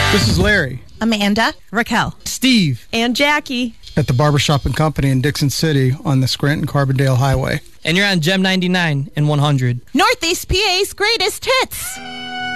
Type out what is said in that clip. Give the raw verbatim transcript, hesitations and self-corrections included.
This is Larry. Amanda. Raquel. Steve. And Jackie. At the Barbershop and Company in Dixon City on the Scranton-Carbondale Highway. And you're on Gem ninety-nine and one hundred. Northeast P A's greatest hits.